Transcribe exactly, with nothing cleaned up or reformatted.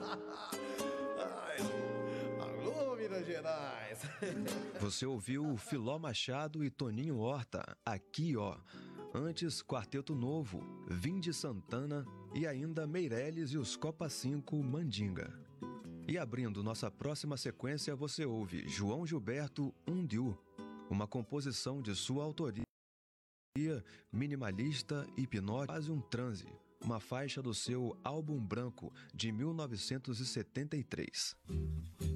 Ai, alô, Minas Gerais. Você ouviu Filó Machado e Toninho Horta, Aqui Ó. Antes, Quarteto Novo, Vinde Santana e ainda Meirelles e os Copa cinco, Mandinga. E abrindo nossa próxima sequência, você ouve João Gilberto, Undiu, uma composição de sua autoria, minimalista, hipnótica, quase um transe, uma faixa do seu Álbum Branco de mil novecentos e setenta e três.